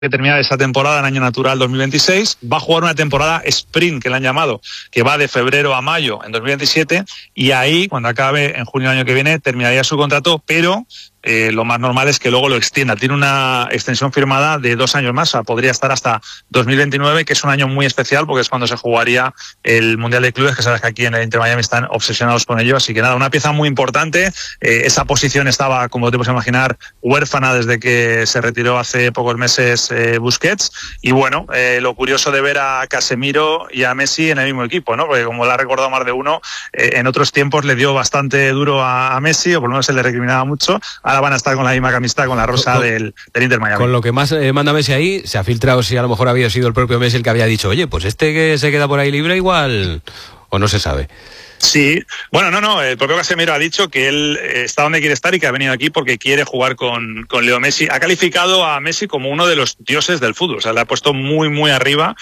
que terminar esa temporada en año natural 2026, va a jugar una temporada sprint, que le han llamado, que va de febrero a mayo en 2027, y ahí, cuando acabe en junio del año que viene, terminaría su contrato, pero lo más normal es que luego lo extienda. Tiene una extensión firmada de 2 años más, o sea, podría estar hasta 2029, que es un año muy especial porque es cuando se jugaría el Mundial de Clubes, que sabes que aquí en el Inter Miami están obsesionados con ello. Así que nada, una pieza muy importante. Esa posición estaba, como te puedes imaginar, huérfana desde que se retiró hace pocos meses Busquets. Y bueno, lo curioso de ver a Casemiro y a Messi en el mismo equipo, ¿no? Porque como lo ha recordado más de uno, en otros tiempos le dio bastante duro a Messi, o por lo menos se le recriminaba mucho. Ahora van a estar con la misma camiseta, con la rosa del Inter Miami. Con lo que más manda Messi ahí, se ha filtrado si a lo mejor había sido el propio Messi el que había dicho, oye, pues este que se queda por ahí libre igual, o no se sabe. Sí, bueno, no, el propio Casemiro ha dicho que él está donde quiere estar y que ha venido aquí porque quiere jugar con Leo Messi. Ha calificado a Messi como uno de los dioses del fútbol, o sea, le ha puesto muy, muy arriba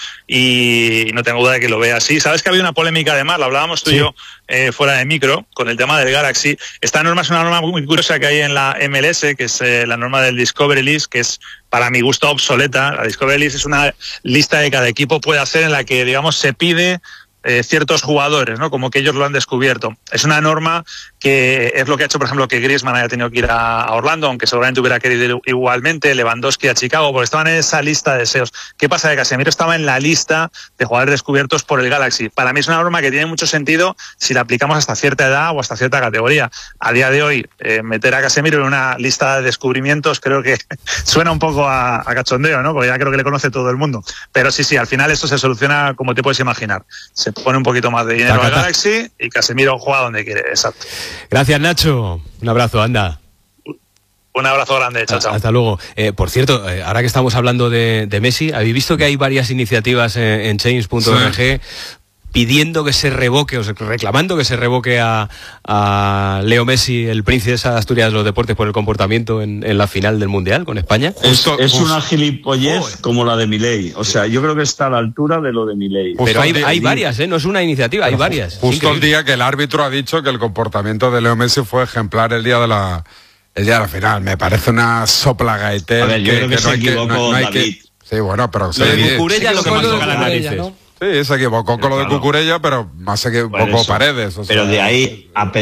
y no tengo duda de que lo vea así. Sabes que ha habido una polémica además, lo hablábamos tú y yo fuera de micro, con el tema del Galaxy. Esta norma es una norma muy curiosa que hay en la MLS, que es la norma del Discovery List, que es para mi gusto obsoleta. La Discovery List es una lista que cada equipo puede hacer en la que, digamos, se pide ciertos jugadores, ¿no? Como que ellos lo han descubierto. Es una norma que es lo que ha hecho, por ejemplo, que Griezmann haya tenido que ir a Orlando, aunque seguramente hubiera querido ir igualmente, Lewandowski a Chicago, porque estaban en esa lista de deseos. ¿Qué pasa? Que Casemiro estaba en la lista de jugadores descubiertos por el Galaxy. Para mí es una norma que tiene mucho sentido si la aplicamos hasta cierta edad o hasta cierta categoría. A día de hoy, meter a Casemiro en una lista de descubrimientos creo que suena un poco a cachondeo, ¿no? Porque ya creo que le conoce todo el mundo. Pero sí, al final esto se soluciona como te puedes imaginar. Se pone un poquito más de dinero al Galaxy y Casemiro juega donde quiere, exacto. Gracias, Nacho. Un abrazo, anda. Un abrazo grande, chao, chao. Hasta luego. Por cierto, ahora que estamos hablando de Messi, ¿habéis visto que hay varias iniciativas en change.org? Sí. Pidiendo que se revoque, o sea, reclamando que se revoque a Leo Messi, el príncipe de Asturias de los deportes, por el comportamiento en la final del Mundial con España? Es una gilipollez como la de Milei. O sea, yo creo que está a la altura de lo de Milei. Pero hay varias, no es una iniciativa, hay varias. Justo el día que el árbitro ha dicho que el comportamiento de Leo Messi fue ejemplar el día de la final. Me parece una soplagaetel. A ver, yo creo que se equivocó David. Sí, bueno, pero... Lo de Cucurella lo que más toca las narices, ¿no? Sí, se equivocó con lo de Cucurella, pero más se equivocó Paredes. O sea, pero de ahí a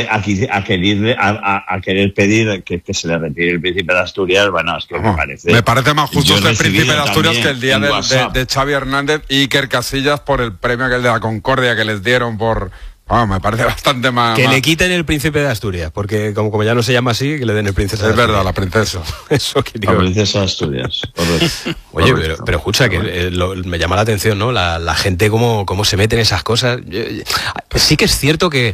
querer pedir que se le retire el príncipe de Asturias, bueno, es que me parece más justo el príncipe de Asturias que el día de Xavi Hernández y Iker Casillas por el premio que el de la Concordia que les dieron por... me parece bastante más... Que le quiten el príncipe de Asturias, porque como ya no se llama así, que le den el princesa de Asturias. Es verdad, la princesa. Eso que digo. La princesa de Asturias. Oye, pero escucha, que me llama la atención, ¿no? La gente cómo se mete en esas cosas. Sí que es cierto que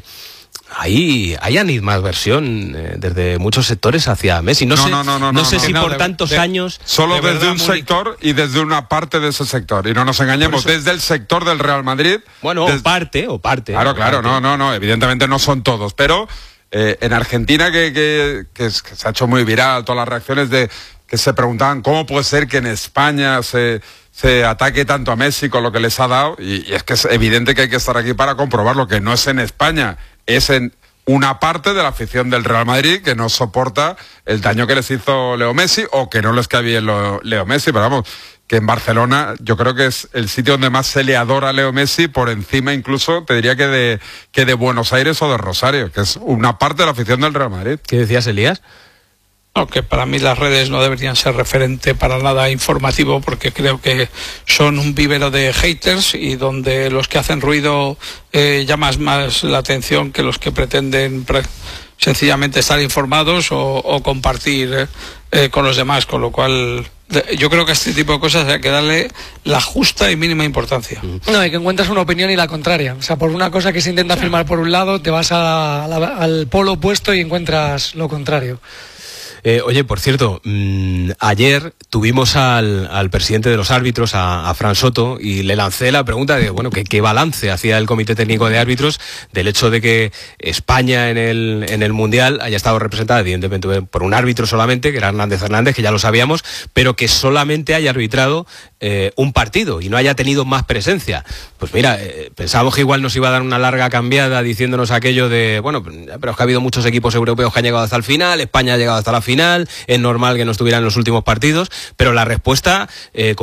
hay animadversión desde muchos sectores hacia Messi. No sé si por tantos años... Solo desde un sector y desde una parte de ese sector. Y no nos engañemos, desde el sector del Real Madrid... Bueno, o parte. Claro, no, evidentemente no son todos, pero en Argentina que se ha hecho muy viral todas las reacciones de que se preguntaban cómo puede ser que en España se ataque tanto a Messi con lo que les ha dado, y es que es evidente que hay que estar aquí para comprobarlo, que no es en España, es en una parte de la afición del Real Madrid que no soporta el daño que les hizo Leo Messi o que no les cae bien Leo Messi, pero vamos, que en Barcelona yo creo que es el sitio donde más se le adora a Leo Messi, por encima incluso, te diría que de Buenos Aires o de Rosario, que es una parte de la afición del Real Madrid. ¿Qué decías, Elías? No, que para mí las redes no deberían ser referente para nada informativo, porque creo que son un vivero de haters y donde los que hacen ruido llaman más la atención que los que pretenden sencillamente estar informados o compartir con los demás, con lo cual yo creo que a este tipo de cosas hay que darle la justa y mínima importancia. No, hay que encuentras una opinión y la contraria. O sea, por una cosa que se intenta afirmar por un lado, te vas al polo opuesto y encuentras lo contrario. Oye, por cierto, ayer tuvimos al presidente de los árbitros, a Fran Soto, y le lancé la pregunta de, bueno, ¿qué balance hacía el Comité Técnico de Árbitros del hecho de que España en el Mundial haya estado representada, evidentemente, por un árbitro solamente, que era Hernández, que ya lo sabíamos, pero que solamente haya arbitrado un partido y no haya tenido más presencia? Pues mira, pensábamos que igual nos iba a dar una larga cambiada diciéndonos aquello de, bueno, pero es que ha habido muchos equipos europeos que han llegado hasta el final, España ha llegado hasta la final, final, es normal que no estuviera en los últimos partidos, pero la respuesta